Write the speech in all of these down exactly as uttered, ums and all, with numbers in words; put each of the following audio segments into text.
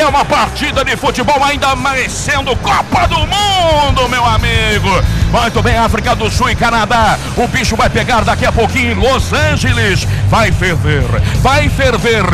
É uma partida de futebol ainda amanhecendo Copa do Mundo, meu amigo. Muito bem, África do Sul e Canadá. O bicho vai pegar daqui a pouquinho em Los Angeles. Vai ferver, vai ferver.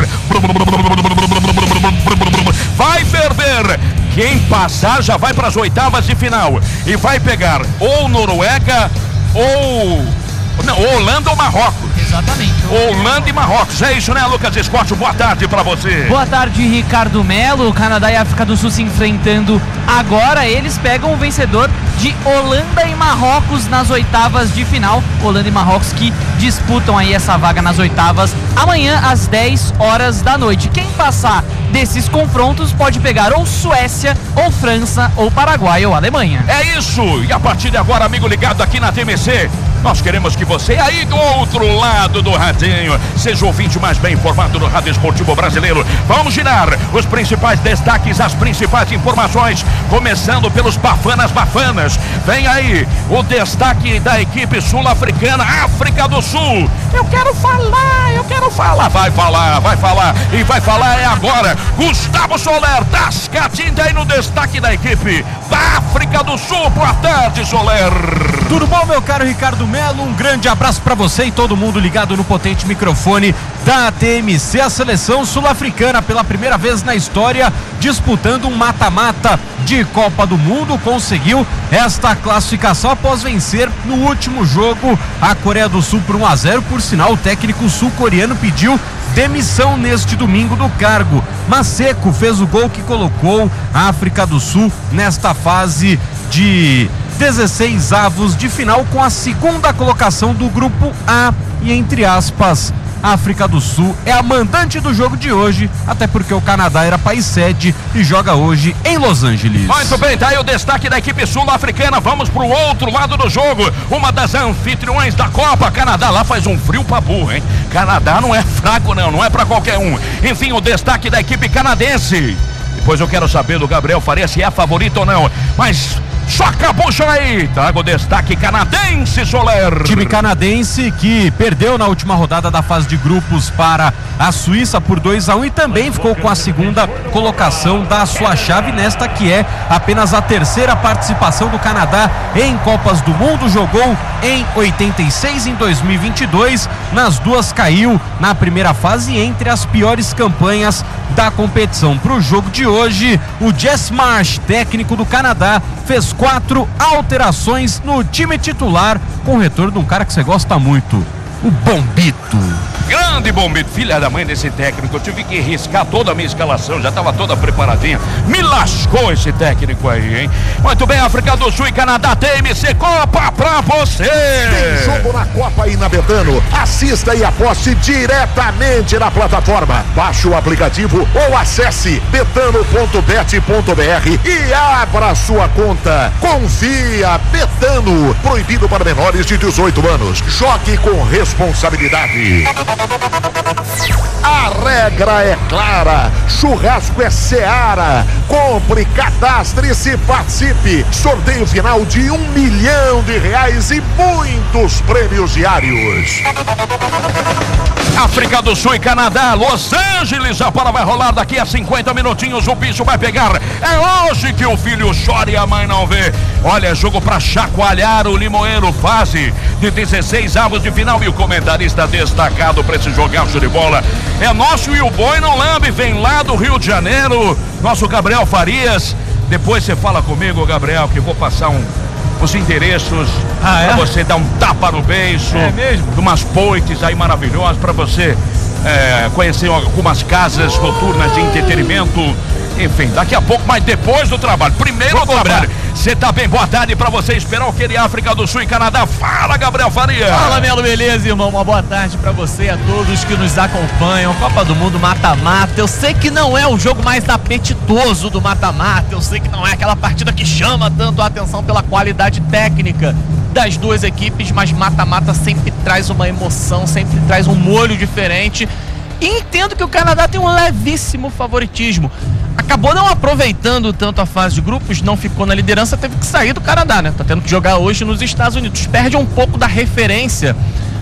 Vai ferver. Quem passar já vai para as oitavas de final. E vai pegar ou Noruega ou... Não, Holanda ou Marrocos. Exatamente. Holanda e Marrocos. É isso, né, Lucas Scott? Boa tarde pra você. Boa tarde, Ricardo Melo. Canadá e África do Sul se enfrentando agora. Eles pegam o vencedor de Holanda e Marrocos nas oitavas de final. Holanda e Marrocos que disputam aí essa vaga nas oitavas amanhã às dez horas da noite. Quem passar desses confrontos pode pegar ou Suécia, ou França, ou Paraguai, ou Alemanha. É isso. E a partir de agora, amigo ligado aqui na T M C, nós queremos que você aí do outro lado do radinho seja o ouvinte mais bem informado do Rádio Esportivo Brasileiro. Vamos girar os principais destaques, as principais informações, começando pelos Bafanas Bafanas. Vem aí o destaque da equipe sul-africana, África do Sul. Eu quero falar, eu quero falar. Vai falar, vai falar e vai falar é agora. Gustavo Soler, Tascatinta aí no destaque da equipe da África do Sul. Boa tarde, Soler. Tudo bom, meu caro Ricardo Melo? Um grande abraço para você e todo mundo ligado no potente microfone da T M C. A seleção sul-africana, pela primeira vez na história, disputando um mata-mata de Copa do Mundo, conseguiu esta classificação após vencer no último jogo a Coreia do Sul por um a zero. Por sinal, o técnico sul-coreano pediu demissão neste domingo do cargo. Maseco fez o gol que colocou a África do Sul nesta fase de dezesseis avos de final, com a segunda colocação do grupo A, e entre aspas, a África do Sul é a mandante do jogo de hoje, até porque o Canadá era país sede e joga hoje em Los Angeles. Muito bem, tá aí o destaque da equipe sul-africana. Vamos pro outro lado do jogo, uma das anfitriões da Copa. Canadá, lá faz um frio pra burro, hein? Canadá não é fraco não, não é pra qualquer um. Enfim, o destaque da equipe canadense. Depois eu quero saber do Gabriel Faria se é favorito ou não, mas... só cabucha aí, traga o destaque canadense, Soler. Time canadense que perdeu na última rodada da fase de grupos para a Suíça por dois a um e também ficou com a segunda colocação da sua chave, nesta que é apenas a terceira participação do Canadá em Copas do Mundo. Jogou em oitenta e seis, em dois mil e vinte e dois, nas duas caiu na primeira fase, entre as piores campanhas da competição. Para o jogo de hoje, o Jess Marsh, técnico do Canadá, fez quatro alterações no time titular, com o retorno de um cara que você gosta muito, o Bombito. Grande Bombito, filha da mãe desse técnico. Eu tive que riscar toda a minha escalação, já estava toda preparadinha. Me lascou esse técnico aí, hein? Muito bem, África do Sul e Canadá, T M C Copa pra você. Tem jogo na Copa aí na Betano. Assista e aposte diretamente na plataforma. Baixe o aplicativo ou acesse betano ponto bet ponto br e abra sua conta. Confia, Betano. Proibido para menores de dezoito anos. Jogue com responsabilidade. A regra é clara, churrasco é Seara. Compre, cadastre-se, participe. Sorteio final de um milhão de reais e muitos prêmios diários. África do Sul e Canadá, Los Angeles, a bola vai rolar daqui a cinquenta minutinhos, o bicho vai pegar. É hoje que o filho chora e a mãe não vê. Olha, jogo pra chacoalhar o limoeiro, fase de dezesseis avos de final, e o comentarista destacado pra esse jogaço de bola é nosso e o boi não lambe, vem lá do Rio de Janeiro, nosso Gabriel Farias. Depois você fala comigo, Gabriel, que eu vou passar um os endereços ah, é? Pra você dar um tapa no beiço. É mesmo? De umas poites aí maravilhosas pra você é, conhecer algumas casas noturnas de entretenimento. Enfim, daqui a pouco, mas depois do trabalho. Primeiro o trabalho. Você tá bem? Boa tarde pra você. Esperar o que de África do Sul e Canadá. Fala, Gabriel Faria. Fala, Melo, beleza, irmão? Uma boa tarde pra você e a todos que nos acompanham. Copa do Mundo mata-mata. Eu sei que não é o jogo mais apetitoso do mata-mata. Eu sei que não é aquela partida que chama tanto a atenção pela qualidade técnica das duas equipes, mas mata-mata sempre traz uma emoção, sempre traz um molho diferente. E entendo que o Canadá tem um levíssimo favoritismo. Acabou não aproveitando tanto a fase de grupos, não ficou na liderança, teve que sair do Canadá, né? Tá tendo que jogar hoje nos Estados Unidos. Perde um pouco da referência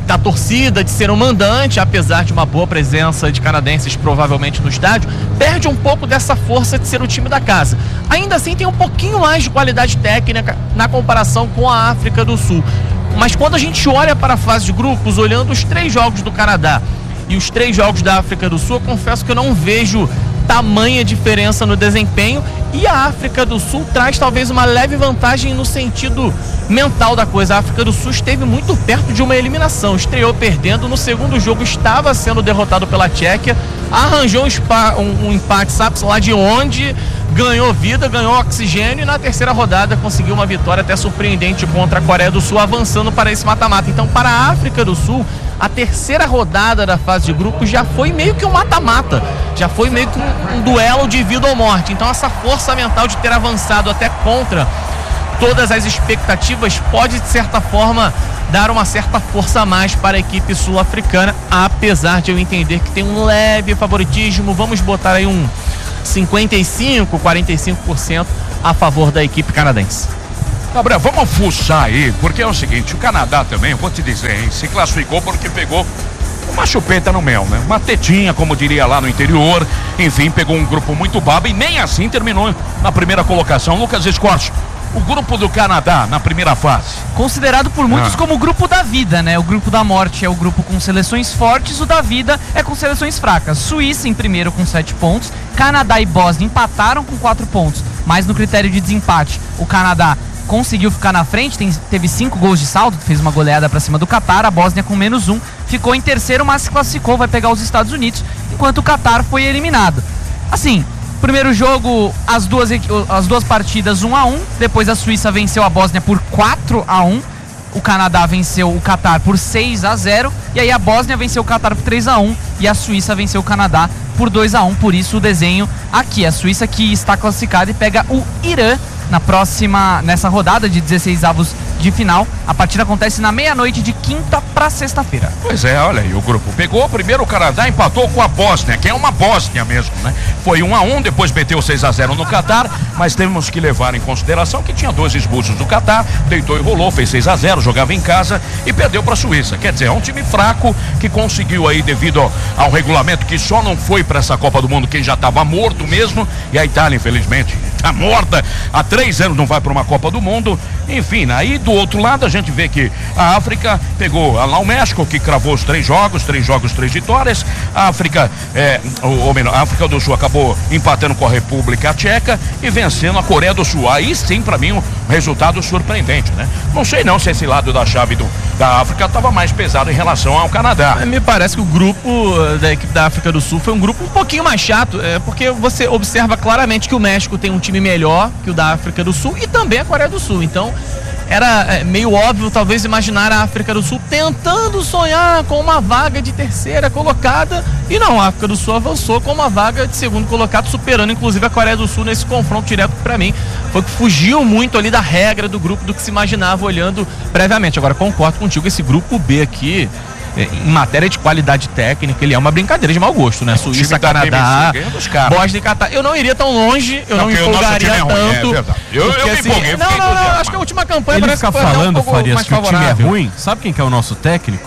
da torcida, de ser um mandante, apesar de uma boa presença de canadenses provavelmente no estádio, perde um pouco dessa força de ser o time da casa. Ainda assim tem um pouquinho mais de qualidade técnica na comparação com a África do Sul. Mas quando a gente olha para a fase de grupos, olhando os três jogos do Canadá e os três jogos da África do Sul, eu confesso que eu não vejo tamanha diferença no desempenho, e a África do Sul traz talvez uma leve vantagem no sentido mental da coisa. A África do Sul esteve muito perto de uma eliminação, estreou perdendo, no segundo jogo estava sendo derrotado pela Tchequia, arranjou um, spa, um, um empate, sabe lá de onde, ganhou vida, ganhou oxigênio, e na terceira rodada conseguiu uma vitória até surpreendente contra a Coreia do Sul, avançando para esse mata-mata. Então, para a África do Sul, a terceira rodada da fase de grupos já foi meio que um mata-mata, já foi meio que um, um duelo de vida ou morte. Então essa força mental de ter avançado até contra todas as expectativas pode, de certa forma, dar uma certa força a mais para a equipe sul-africana, apesar de eu entender que tem um leve favoritismo. Vamos botar aí um cinquenta e cinco, quarenta e cinco por cento a favor da equipe canadense. Gabriel, vamos fuçar aí, porque é o seguinte, o Canadá também, eu vou te dizer, hein, se classificou porque pegou uma chupeta no mel, né? Uma tetinha, como diria lá no interior. Enfim, pegou um grupo muito baba e nem assim terminou na primeira colocação. Lucas Escorte, o grupo do Canadá na primeira fase. Considerado por muitos ah. como o grupo da vida, né? O grupo da morte é o grupo com seleções fortes, o da vida é com seleções fracas. Suíça em primeiro com sete pontos, Canadá e Bósnia empataram com quatro pontos, mas no critério de desempate, o Canadá conseguiu ficar na frente, tem, teve cinco gols de saldo, fez uma goleada pra cima do Catar. A Bósnia com menos um, ficou em terceiro, mas se classificou, vai pegar os Estados Unidos, enquanto o Catar foi eliminado. Assim, primeiro jogo, as duas, as duas partidas um a um, depois a Suíça venceu a Bósnia por quatro a um, o Canadá venceu o Catar por seis a zero, e aí a Bósnia venceu o Catar por três a um, e a Suíça venceu o Canadá por dois a um, por isso o desenho aqui, a Suíça que está classificada e pega o Irã na próxima, nessa rodada de dezesseis avos de final. A partida acontece na meia-noite de quinta para sexta-feira. Pois é, olha aí, o grupo pegou primeiro o Canadá, empatou com a Bósnia, que é uma Bósnia mesmo, né? Foi um a um, depois meteu seis a zero no Catar, mas temos que levar em consideração que tinha dois expulsos do Catar, deitou e rolou, fez seis a zero, jogava em casa e perdeu para a Suíça. Quer dizer, é um time fraco que conseguiu aí, devido ao, ao regulamento, que só não foi para essa Copa do Mundo quem já estava morto mesmo, e a Itália, infelizmente, está morta há três anos, não vai para uma Copa do Mundo. Enfim, aí do outro lado a gente vê que a África pegou lá o México, que cravou os três jogos, três jogos, três vitórias. A África, é, ou melhor, a África do Sul acabou empatando com a República Tcheca e vencendo a Coreia do Sul. Aí sim, para mim, um resultado surpreendente, né? Não sei não se esse lado da chave do, da África estava mais pesado em relação ao Canadá. Me parece que o grupo da equipe da África do Sul foi um grupo um pouquinho mais chato, é, porque você observa claramente que o México tem um time melhor que o da África do Sul e também a Coreia do Sul. Então era é, meio óbvio talvez imaginar a África do Sul tentando sonhar com uma vaga de terceira colocada, e não, a África do Sul avançou com uma vaga de segundo colocado, superando inclusive a Coreia do Sul nesse confronto direto, que pra mim foi que fugiu muito ali da regra do grupo, do que se imaginava olhando previamente. Agora concordo contigo, esse grupo B aqui, em matéria de qualidade técnica, ele é uma brincadeira de mau gosto, né? Suíça, Canadá, Bósnia e Catar. Eu não iria tão longe, eu não, não me empolgaria é tanto. É eu, eu me assim, empolguei, não, não, não, acho que a última campanha ele fica falando, um Farias, que o time é ruim. Sabe quem que é o nosso técnico?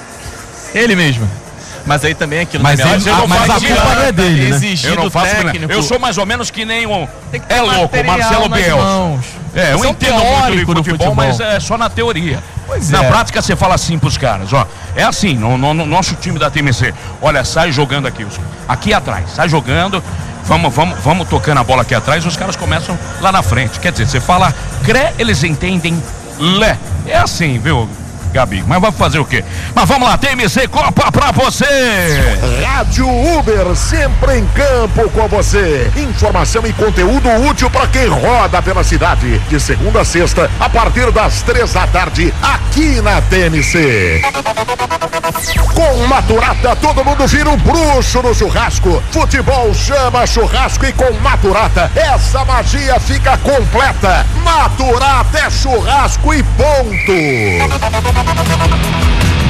Ele mesmo. Mas aí também é aquilo. Mas, ele, eu não mas a culpa não é dele, né? Eu não faço técnico. Eu sou mais ou menos que nem um... É louco, Marcelo Bielsa. É, eu entendo muito de futebol, futebol, mas é só na teoria. Pois na é. prática você fala assim pros caras, ó. É assim, no, no, no nosso time da T M C. Olha, sai jogando aqui. Aqui atrás, sai jogando. Vamos, vamos, vamos tocando a bola aqui atrás, os caras começam lá na frente. Quer dizer, você fala cré, eles entendem lé. É assim, viu, Gabi? Mas vai fazer o quê? Mas vamos lá, T M C Copa pra você! Rádio Uber, sempre em campo com você. Informação e conteúdo útil para quem roda pela cidade. De segunda a sexta, a partir das três da tarde, aqui na T M C. Com Maturata, todo mundo vira um bruxo no churrasco. Futebol chama churrasco, e com Maturata, essa magia fica completa. Maturata é churrasco e ponto.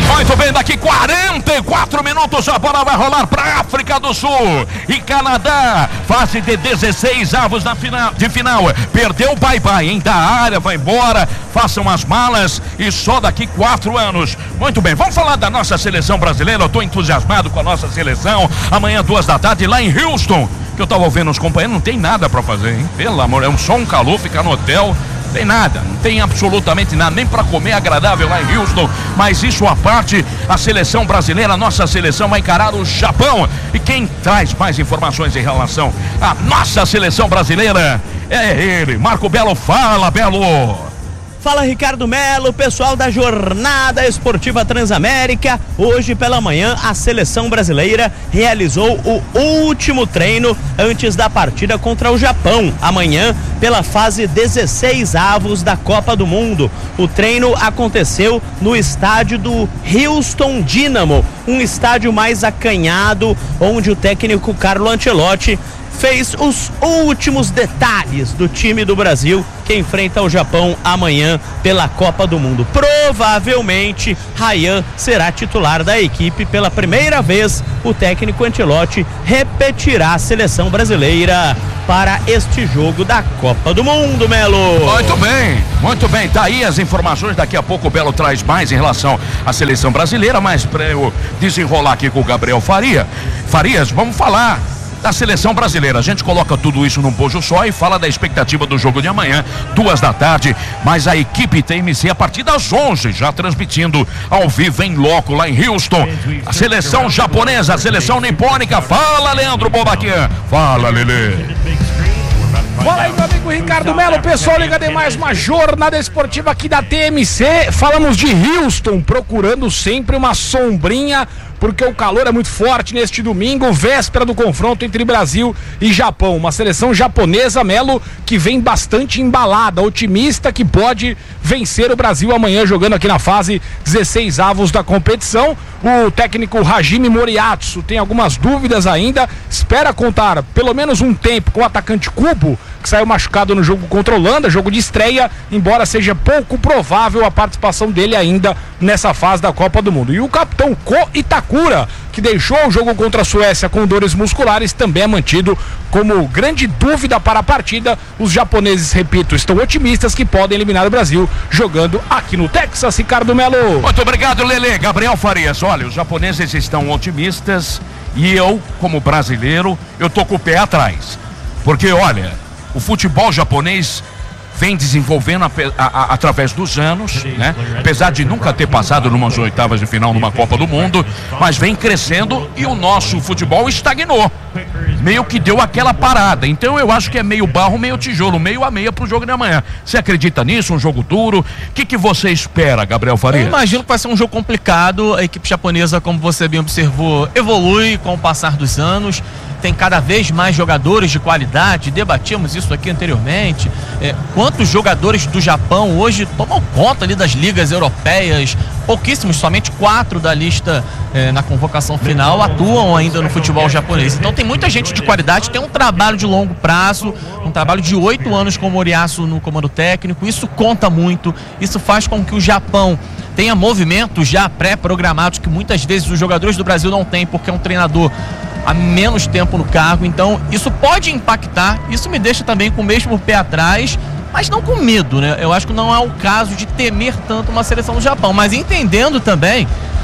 Muito bem, daqui quarenta e quatro minutos a bola vai rolar para África do Sul e Canadá, fase de dezesseis avos na final, de final. Perdeu o bye-bye, hein? Da área, vai embora, façam as malas e só daqui quatro anos. Muito bem, vamos falar da nossa seleção brasileira. Eu tô entusiasmado com a nossa seleção. Amanhã, duas da tarde, lá em Houston, que eu tava ouvindo os companheiros, não tem nada para fazer, hein? Pelo amor, é um só um calor, ficar no hotel. Tem nada, não tem absolutamente nada, nem para comer agradável lá em Houston. Mas isso à parte, a seleção brasileira, a nossa seleção vai encarar o Japão. E quem traz mais informações em relação à nossa seleção brasileira é ele, Marco Belo. Fala, Belo! Fala, Ricardo Melo, pessoal da Jornada Esportiva Transamérica. Hoje pela manhã a seleção brasileira realizou o último treino antes da partida contra o Japão, amanhã pela fase dezesseis avos da Copa do Mundo. O treino aconteceu no estádio do Houston Dynamo, um estádio mais acanhado, onde o técnico Carlo Ancelotti fez os últimos detalhes do time do Brasil que enfrenta o Japão amanhã pela Copa do Mundo. Provavelmente Ryan será titular da equipe pela primeira vez. O técnico Ancelotti repetirá a seleção brasileira para este jogo da Copa do Mundo, Melo. Muito bem, muito bem, tá aí as informações. Daqui a pouco o Belo traz mais em relação à seleção brasileira, mas para eu desenrolar aqui com o Gabriel Faria Farias, vamos falar da seleção brasileira. A gente coloca tudo isso num bojo só e fala da expectativa do jogo de amanhã, duas da tarde, mas a equipe T M C a partir das onze, já transmitindo ao vivo em loco lá em Houston. A seleção japonesa, a seleção nipônica. Fala, Leandro Bobaquian. Fala, Lelê. Fala aí, meu amigo Ricardo Melo, pessoal, liga de mais uma jornada esportiva aqui da T M C. Falamos de Houston, procurando sempre uma sombrinha, porque o calor é muito forte neste domingo, véspera do confronto entre Brasil e Japão. Uma seleção japonesa, Melo, que vem bastante embalada, otimista que pode vencer o Brasil amanhã jogando aqui na fase dezesseis avos da competição. O técnico Hajime Moriatsu tem algumas dúvidas ainda, espera contar pelo menos um tempo com o atacante Kubo, que saiu machucado no jogo contra a Holanda, jogo de estreia, embora seja pouco provável a participação dele ainda nessa fase da Copa do Mundo. E o capitão Ko Itakura, que deixou o jogo contra a Suécia com dores musculares, também é mantido como grande dúvida para a partida. Os japoneses, repito, estão otimistas que podem eliminar o Brasil jogando aqui no Texas. Ricardo Melo. Muito obrigado, Lelê. Gabriel Farias, olha, os japoneses estão otimistas e eu, como brasileiro, eu tô com o pé atrás, porque olha, o futebol japonês vem desenvolvendo a, a, a, através dos anos, né? Apesar de nunca ter passado numas oitavas de final numa Copa do Mundo, mas vem crescendo e o nosso futebol estagnou, meio que deu aquela parada. Então eu acho que é meio barro, meio tijolo, meio a meia pro jogo de amanhã. Você acredita nisso? Um jogo duro? O que que você espera, Gabriel Faria? Eu imagino que vai ser um jogo complicado. A equipe japonesa, como você bem observou, evolui com o passar dos anos. Tem cada vez mais jogadores de qualidade, debatíamos isso aqui anteriormente. É, quantos jogadores do Japão hoje tomam conta ali das ligas europeias? Pouquíssimos, somente quatro da lista é, na convocação final atuam ainda no futebol japonês. Então tem muita gente de qualidade, tem um trabalho de longo prazo, um trabalho de oito anos com o Moriyasu no comando técnico. Isso conta muito, isso faz com que o Japão tenha movimentos já pré-programados que muitas vezes os jogadores do Brasil não têm, porque é um treinador há menos tempo no cargo. Então isso pode impactar, isso me deixa também com o mesmo pé atrás, mas não com medo, né? Eu acho que não é o caso de temer tanto uma seleção do Japão, mas entendendo também,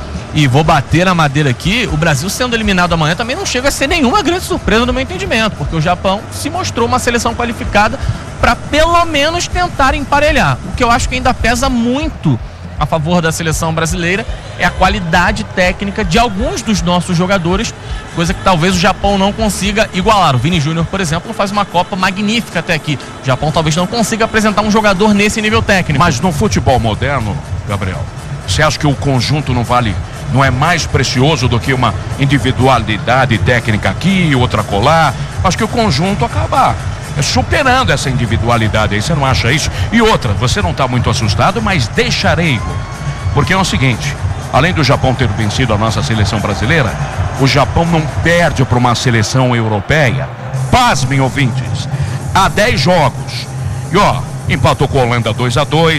e vou bater na madeira aqui, o Brasil sendo eliminado amanhã também não chega a ser nenhuma grande surpresa no meu entendimento, porque o Japão se mostrou uma seleção qualificada para pelo menos tentar emparelhar. O que eu acho que ainda pesa muito a favor da seleção brasileira é a qualidade técnica de alguns dos nossos jogadores, coisa que talvez o Japão não consiga igualar. O Vini Júnior, por exemplo, faz uma Copa magnífica até aqui. O Japão talvez não consiga apresentar um jogador nesse nível técnico. Mas no futebol moderno, Gabriel, você acha que o conjunto não vale, não é mais precioso do que uma individualidade técnica aqui, outra colar? Acho que o conjunto acaba superando essa individualidade aí, você não acha isso? E outra, você não está muito assustado, mas deixarei, porque é o seguinte, além do Japão ter vencido a nossa seleção brasileira, o Japão não perde para uma seleção europeia, pasmem ouvintes, há dez jogos, e ó, empatou com a Holanda dois a dois,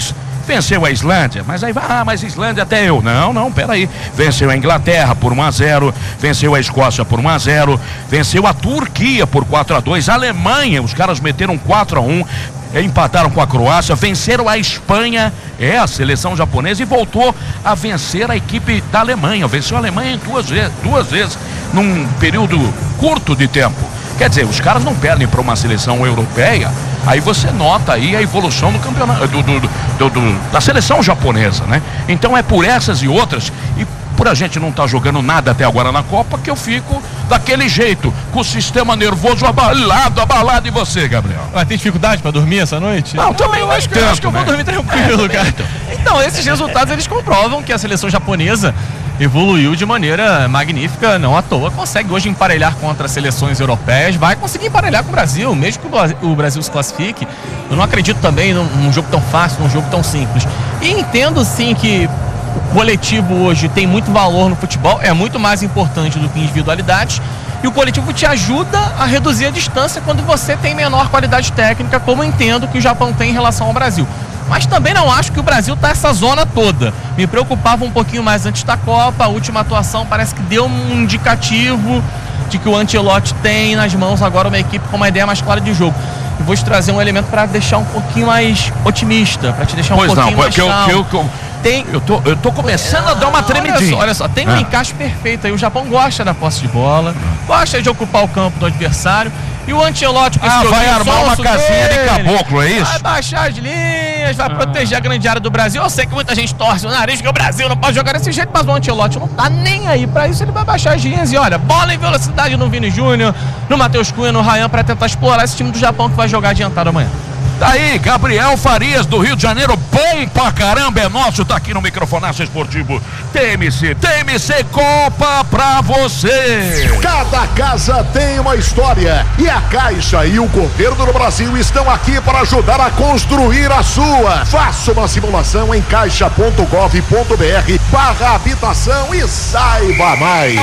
Venceu a Islândia, mas aí vai, ah, mas Islândia até eu. Não, não, peraí. Venceu a Inglaterra por um a zero, venceu a Escócia por um a zero, venceu a Turquia por quatro a dois, a Alemanha, os caras meteram quatro a um, empataram com a Croácia, venceram a Espanha, é a seleção japonesa, e voltou a vencer a equipe da Alemanha. Venceu a Alemanha em duas vezes, duas vezes num período curto de tempo. Quer dizer, os caras não perdem para uma seleção europeia. Aí você nota aí a evolução do campeonato, do, do, do, do, da seleção japonesa, né? Então é por essas e outras, e por a gente não estar tá jogando nada até agora na Copa, que eu fico daquele jeito, com o sistema nervoso abalado, abalado. E você, Gabriel? Vai ter dificuldade para dormir essa noite? Não, também eu acho que, eu acho que eu vou dormir tranquilo, é, cara. Então, esses resultados, eles comprovam que a seleção japonesa evoluiu de maneira magnífica, não à toa, consegue hoje emparelhar contra seleções europeias, vai conseguir emparelhar com o Brasil, mesmo que o Brasil se classifique. Eu não acredito também num, num jogo tão fácil, num jogo tão simples. E entendo sim que o coletivo hoje tem muito valor no futebol, é muito mais importante do que individualidades, e o coletivo te ajuda a reduzir a distância quando você tem menor qualidade técnica, como eu entendo que o Japão tem em relação ao Brasil. Mas também não acho que o Brasil está essa zona toda. Me preocupava um pouquinho mais antes da Copa. A última atuação parece que deu um indicativo de que o Ancelotti tem nas mãos agora uma equipe com uma ideia mais clara de jogo. E vou te trazer um elemento para deixar um pouquinho mais otimista, para te deixar um pois pouquinho não, mais calmo. calmo. Eu, eu, eu, tem... eu, tô, eu tô começando a dar uma tremidinha. Olha só, olha só, tem um ah. encaixe perfeito aí. O Japão gosta da posse de bola, gosta de ocupar o campo do adversário. E o Ancelotti, ah, vai armar uma casinha de caboclo, é isso? Vai baixar as linhas, vai ah. proteger a grande área do Brasil. Eu sei que muita gente torce o nariz que o Brasil não pode jogar desse jeito, mas o Ancelotti não tá nem aí pra isso. Ele vai baixar as linhas e olha, bola em velocidade no Vini Júnior, no Matheus Cunha, no Ryan, pra tentar explorar esse time do Japão que vai jogar adiantado amanhã. Tá aí, Gabriel Farias, do Rio de Janeiro, bom pra caramba, é nosso, tá aqui no Microfonaço Esportivo. T M C, T M C Copa pra você. Cada casa tem uma história e a Caixa e o governo do Brasil estão aqui para ajudar a construir a sua. Faça uma simulação em caixa ponto gov ponto br barra habitação e saiba mais.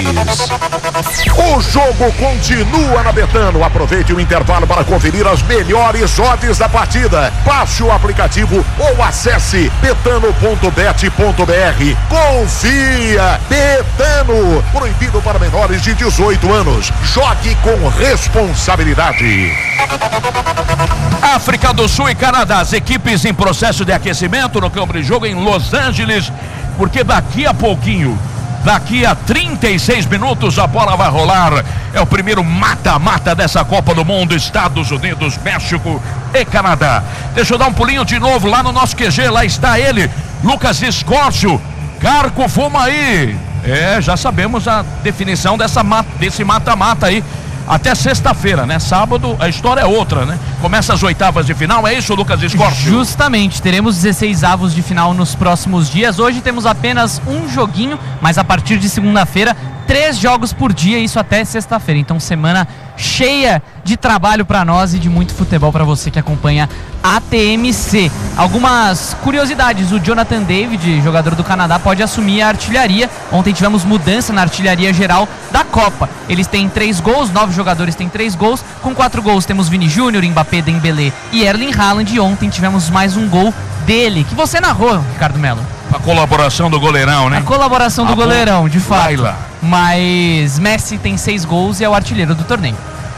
O jogo continua na Betano. Aproveite o intervalo para conferir as melhores odds da partida. Baixe o aplicativo ou acesse betano ponto bet ponto br. Confia! Betano! Proibido para menores de dezoito anos. Jogue com responsabilidade. África do Sul e Canadá, as equipes em processo de aquecimento no campo de jogo em Los Angeles, porque daqui a pouquinho, daqui a trinta e seis minutos a bola vai rolar. É o primeiro mata-mata dessa Copa do Mundo, Estados Unidos, México e Canadá. Deixa eu dar um pulinho de novo lá no nosso Q G, lá está ele, Lucas Escórcio. Carco, fuma aí. É, já sabemos a definição dessa, desse mata-mata aí. Até sexta-feira, né? Sábado a história é outra, né? Começa as oitavas de final, é isso, Lucas Escórcio? Justamente, teremos dezesseis avos de final nos próximos dias. Hoje temos apenas um joguinho, mas a partir de segunda-feira, três jogos por dia, isso até sexta-feira. Então, semana cheia de trabalho para nós e de muito futebol para você que acompanha a T M C. Algumas curiosidades: o Jonathan David, jogador do Canadá, pode assumir a artilharia. Ontem tivemos mudança na artilharia geral da Copa. Eles têm três gols, nove jogadores têm três gols. Com quatro gols temos Vini Júnior, Mbappé, Dembélé e Erling Haaland. E ontem tivemos mais um gol dele, que você narrou, Ricardo Melo. A colaboração do goleirão, né? A colaboração do a goleirão, de fato. Laila. Mas Messi tem seis gols e é o artilheiro do torneio.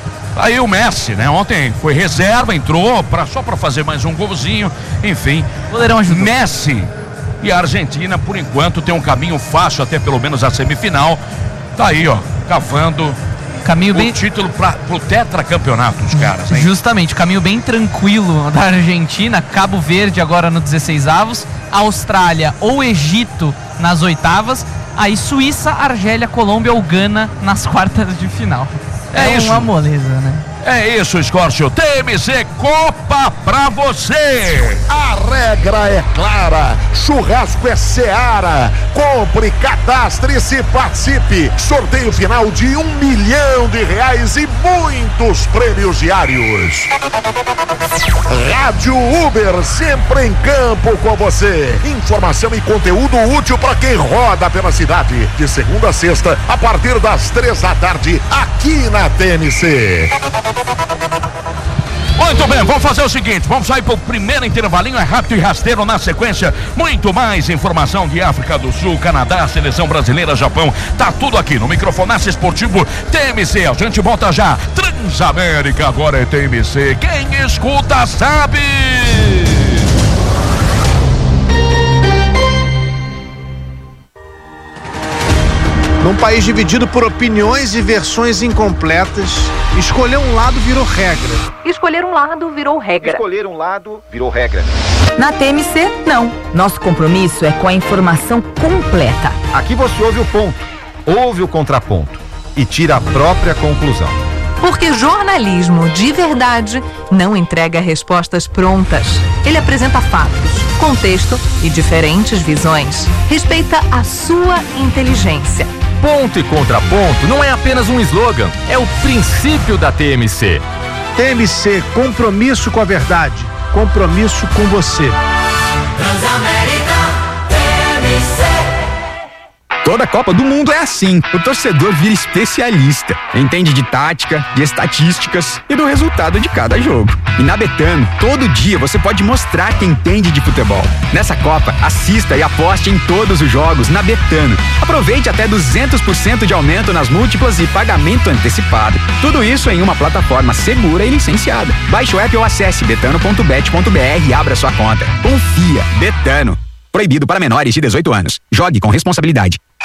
Aí o Messi, né? Ontem foi reserva, entrou pra, só para fazer mais um golzinho. Enfim, o goleirão ajudou. Messi e a Argentina, por enquanto, tem um caminho fácil até pelo menos a semifinal. Tá aí, ó, cavando caminho o bem... título pra, pro tetracampeonato, os caras, hein? Justamente, caminho bem tranquilo da Argentina. Cabo Verde agora no dezesseis avos, Austrália ou Egito nas oitavas, aí Suíça, Argélia, Colômbia ou Gana nas quartas de final. É, é isso. Uma moleza, né? É isso, Escórcio. T M C Copa pra você. A regra é clara. Churrasco é Seara. Compre, cadastre-se, participe. Sorteio final de um milhão de reais e muitos prêmios diários. Rádio Uber, sempre em campo com você. Informação e conteúdo útil para quem roda pela cidade. De segunda a sexta, a partir das três da tarde, aqui na T M C. Muito bem, vamos fazer o seguinte, vamos sair pro primeiro intervalinho, é rápido e rasteiro na sequência, muito mais informação de África do Sul, Canadá, Seleção Brasileira, Japão, tá tudo aqui no Microfonaço Esportivo T M C, a gente volta já, Transamérica agora é T M C, quem escuta sabe! Num país dividido por opiniões e versões incompletas, escolher um lado virou regra. Escolher um lado virou regra. Escolher um lado virou regra. Na T M C, não. Nosso compromisso é com a informação completa. Aqui você ouve o ponto, ouve o contraponto e tira a própria conclusão. Porque jornalismo de verdade não entrega respostas prontas. Ele apresenta fatos, contexto e diferentes visões. Respeita a sua inteligência. Ponto e contraponto não é apenas um slogan, é o princípio da T M C. T M C, compromisso com a verdade, compromisso com você. Transamérica T M C. Toda a Copa do Mundo é assim. O torcedor vira especialista. Entende de tática, de estatísticas e do resultado de cada jogo. E na Betano, todo dia você pode mostrar que entende de futebol. Nessa Copa, assista e aposte em todos os jogos na Betano. Aproveite até duzentos por cento de aumento nas múltiplas e pagamento antecipado. Tudo isso em uma plataforma segura e licenciada. Baixe o app ou acesse betano ponto bet ponto br e abra sua conta. Confia. Betano. Proibido para menores de dezoito anos. Jogue com responsabilidade.